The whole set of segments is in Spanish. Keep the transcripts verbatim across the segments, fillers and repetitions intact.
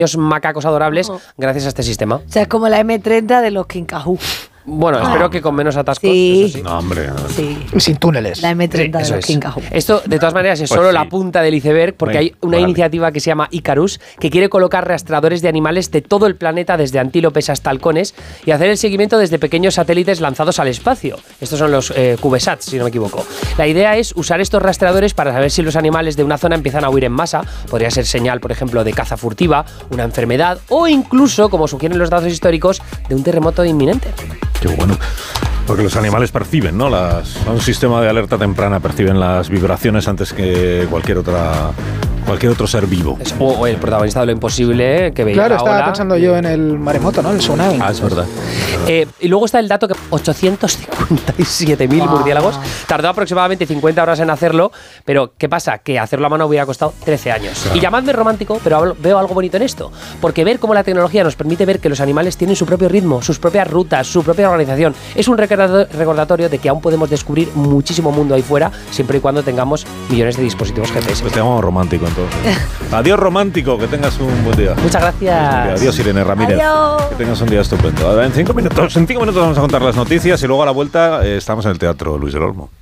macacos adorables oh. gracias a este sistema. O sea, es como la eme treinta de los Kinkahu. Bueno, oh. espero que con menos atascos. Sí. Eso sí. No, hombre. No. Sí. Sin túneles. La eme treinta Sí, de los es. Kinkahu. Esto, de todas maneras, es Pues solo sí. la punta del iceberg, porque Ven, hay una vale. iniciativa que se llama Icarus, que quiere colocar rastreadores de animales de todo el planeta, desde antílopes hasta halcones, y hacer el seguimiento desde pequeños satélites lanzados al espacio. Estos son los eh, CubeSats, si no me equivoco. La idea es usar estos rastreadores para saber si los animales de una zona empiezan a huir en masa. Podría ser señal, por ejemplo, de caza furtiva, una enfermedad, o incluso, como sugieren los datos históricos, de un terremoto inminente. Qué bueno. Porque los animales perciben, ¿no? Las, un sistema de alerta temprana perciben las vibraciones antes que cualquier otra cualquier otro ser vivo. Eso. O, o el protagonista de Lo Imposible, que veía Claro, la estaba ola. pensando yo en el maremoto, ¿no? El tsunami. Ah, es verdad. Eh, y luego está el dato que ochocientos cincuenta y siete mil Wow. murciélagos. Tardó aproximadamente cincuenta horas en hacerlo, pero ¿qué pasa? Que hacerlo a mano hubiera costado trece años. Claro. Y llamadme romántico, pero hablo- veo algo bonito en esto. Porque ver cómo la tecnología nos permite ver que los animales tienen su propio ritmo, sus propias rutas, su propia organización, es un recordato- recordatorio de que aún podemos descubrir muchísimo mundo ahí fuera, siempre y cuando tengamos millones de dispositivos G P S. Pues te llamamos romántico entonces. Adiós romántico, que tengas un buen día. Muchas gracias. Adiós Irene Ramírez. Adiós. Que tengas un día estupendo. Ahora, en cinco minutos, en cinco minutos vamos a contar las noticias y luego a la vuelta eh, estamos en el Teatro Luis del Olmo.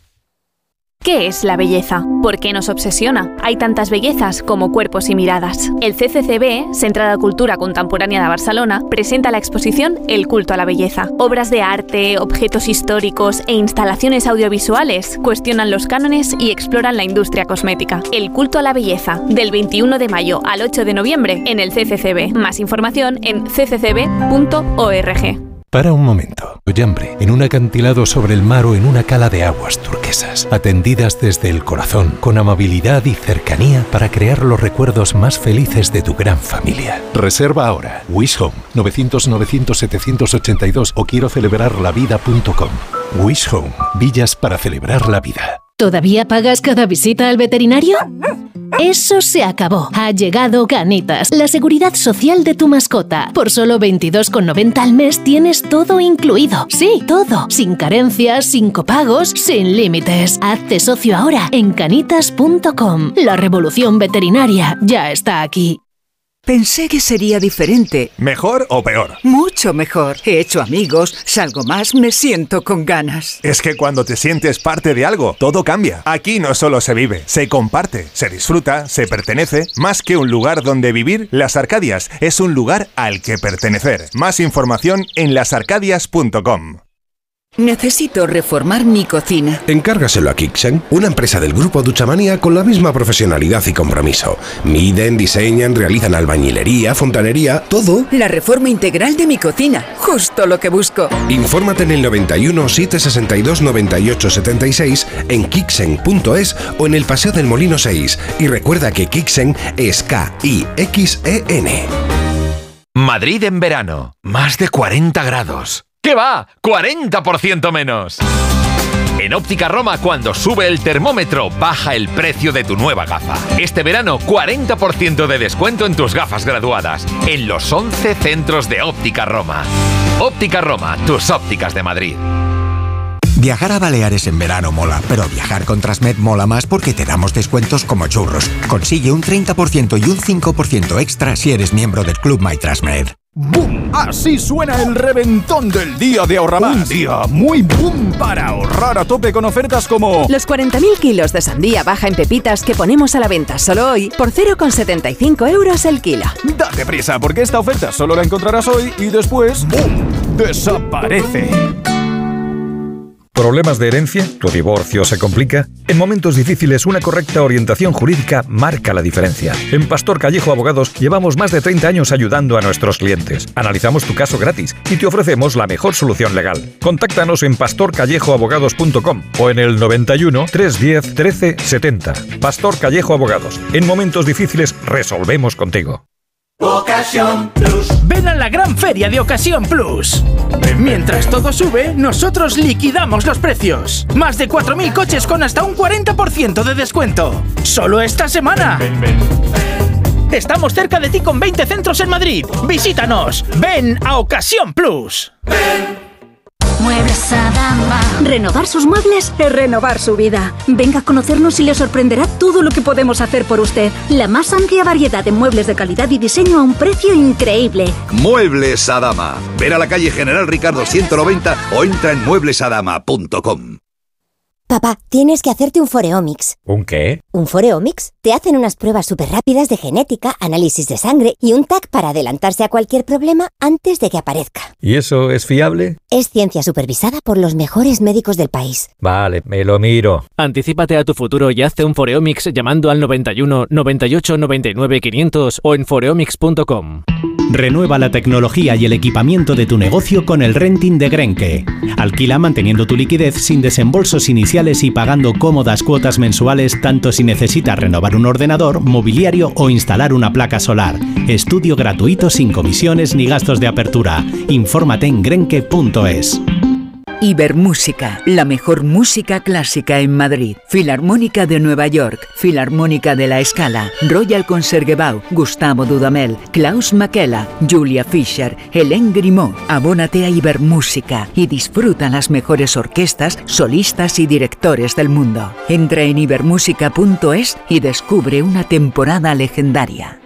¿Qué es la belleza? ¿Por qué nos obsesiona? Hay tantas bellezas como cuerpos y miradas. El C C C B, Centre de Cultura Contemporánea de Barcelona, presenta la exposición El culto a la belleza. Obras de arte, objetos históricos e instalaciones audiovisuales cuestionan los cánones y exploran la industria cosmética. El culto a la belleza, del veintiuno de mayo al ocho de noviembre en el C C C B. Más información en c c c b punto org. Para un momento, Ollambre, en un acantilado sobre el mar o en una cala de aguas turquesas, atendidas desde el corazón, con amabilidad y cercanía para crear los recuerdos más felices de tu gran familia. Reserva ahora. Wish Home, novecientos novecientos setecientos ochenta y dos o quiero celebrar la vida punto com. Wish Home, villas para celebrar la vida. ¿Todavía pagas cada visita al veterinario? Eso se acabó. Ha llegado Canitas, la seguridad social de tu mascota. Por solo veintidós con noventa al mes tienes todo incluido. Sí, todo. Sin carencias, sin copagos, sin límites. Hazte socio ahora en canitas punto com. La revolución veterinaria ya está aquí. Pensé que sería diferente. ¿Mejor o peor? Mucho mejor. He hecho amigos, salgo más, me siento con ganas. Es que cuando te sientes parte de algo, todo cambia. Aquí no solo se vive, se comparte, se disfruta, se pertenece. Más que un lugar donde vivir, Las Arcadias es un lugar al que pertenecer. Más información en las arcadias punto com. Necesito reformar mi cocina. Encárgaselo a Kixen, una empresa del grupo Duchamanía con la misma profesionalidad y compromiso. Miden, diseñan, realizan albañilería, fontanería, todo. La reforma integral de mi cocina, justo lo que busco. Infórmate en el noventa y uno, setecientos sesenta y dos, noventa y ocho setenta y seis, en kixen punto es o en el Paseo del Molino seis. Y recuerda que Kixen es K I X E N. Madrid en verano, más de cuarenta grados. ¿Qué va? ¡cuarenta por ciento menos! En Óptica Roma, cuando sube el termómetro, baja el precio de tu nueva gafa. Este verano, cuarenta por ciento de descuento en tus gafas graduadas, en los once centros de Óptica Roma. Óptica Roma, tus ópticas de Madrid. Viajar a Baleares en verano mola, pero viajar con Transmed mola más porque te damos descuentos como churros. Consigue un treinta por ciento y un cinco por ciento extra si eres miembro del Club My Transmed. ¡Boom! Así suena el reventón del día de Ahorramás. Un día muy boom para ahorrar a tope con ofertas como... Los cuarenta mil kilos de sandía baja en pepitas que ponemos a la venta solo hoy por cero coma setenta y cinco euros el kilo. Date prisa porque esta oferta solo la encontrarás hoy y después... ¡boom! ¡Desaparece! ¿Problemas de herencia? ¿Tu divorcio se complica? En momentos difíciles, una correcta orientación jurídica marca la diferencia. En Pastor Callejo Abogados llevamos más de treinta años ayudando a nuestros clientes. Analizamos tu caso gratis y te ofrecemos la mejor solución legal. Contáctanos en pastor callejo abogados punto com o en el noventa y uno, trescientos diez, trece setenta. Pastor Callejo Abogados. En momentos difíciles resolvemos contigo. Ocasión Plus. Ven a la gran feria de Ocasión Plus. Mientras todo sube, nosotros liquidamos los precios. Más de cuatro mil coches con hasta un cuarenta por ciento de descuento. Solo esta semana. Ven, ven, ven. Estamos cerca de ti con veinte centros en Madrid. Visítanos. Ven a Ocasión Plus. Ven. Muebles Adama. Renovar sus muebles es renovar su vida. Venga a conocernos y le sorprenderá todo lo que podemos hacer por usted. La más amplia variedad de muebles de calidad y diseño a un precio increíble. Muebles Adama. Ver a la calle General Ricardo ciento noventa o entra en muebles adama punto com. Papá, tienes que hacerte un Foreomics. ¿Un qué? ¿Un Foreomics? Te hacen unas pruebas súper rápidas de genética, análisis de sangre y un T A C para adelantarse a cualquier problema antes de que aparezca. ¿Y eso es fiable? Es ciencia supervisada por los mejores médicos del país. Vale, me lo miro. Anticípate a tu futuro y hazte un Foreomics llamando al noventa y uno, noventa y ocho, noventa y nueve, quinientos o en foreomics punto com. Renueva la tecnología y el equipamiento de tu negocio con el renting de Grenke. Alquila manteniendo tu liquidez sin desembolsos iniciales y pagando cómodas cuotas mensuales tanto si necesitas renovar un ordenador, mobiliario o instalar una placa solar. Estudio gratuito sin comisiones ni gastos de apertura. Infórmate en grenke punto es. Ibermúsica, la mejor música clásica en Madrid. Filarmónica de Nueva York, Filarmónica de La Scala, Royal Concertgebouw, Gustavo Dudamel, Klaus Makela, Julia Fischer, Hélène Grimaud. Abónate a Ibermúsica y disfruta las mejores orquestas, solistas y directores del mundo. Entra en ibermúsica punto es y descubre una temporada legendaria.